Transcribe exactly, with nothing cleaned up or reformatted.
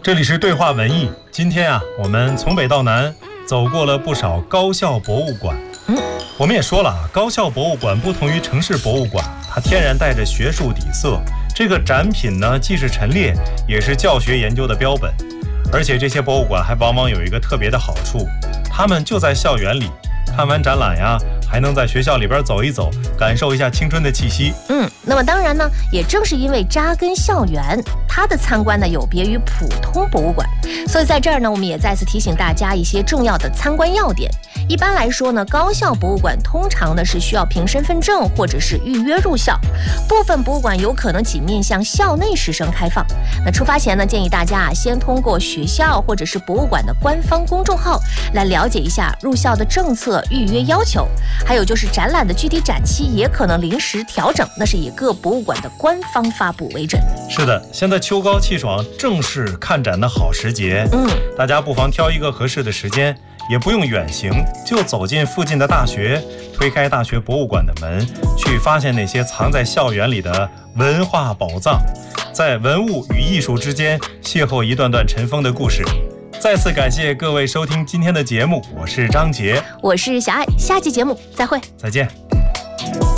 这里是对话文艺。今天啊，我们从北到南走过了不少高校博物馆。 嗯， 我们也说了啊，高校博物馆不同于城市博物馆，它天然带着学术底色。这个展品呢，既是陈列，也是教学研究的标本。而且这些博物馆还往往有一个特别的好处，他们就在校园里。看完展览呀，还能在学校里边走一走，感受一下青春的气息。 嗯，那么当然呢，也正是因为扎根校园，它的参观呢有别于普通博物馆，所以在这儿呢，我们也再次提醒大家一些重要的参观要点。一般来说呢，高校博物馆通常呢是需要凭身份证或者是预约入校，部分博物馆有可能仅面向校内师生开放。那出发前呢，建议大家啊先通过学校或者是博物馆的官方公众号来了解一下入校的政策、预约要求，还有就是展览的具体展期也可能临时调整，那是以各博物馆的官方发布为准。 是的，现在秋高气爽，正是看展的好时节。 嗯， 大家不妨挑一个合适的时间，也不用远行，就走进附近的大学，推开大学博物馆的门，去发现那些藏在校园里的文化宝藏，在文物与艺术之间邂逅一段段尘封的故事。再次感谢各位收听今天的节目，我是张杰， 我是小爱，下期节目再会， 再见。